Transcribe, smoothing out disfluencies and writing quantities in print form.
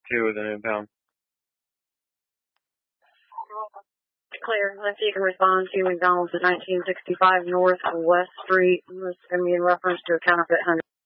2 with an impound. Clear. Let's see if you can respond to McDonald's at 1965 North West Street. This is going to be in reference to a counterfeit $100.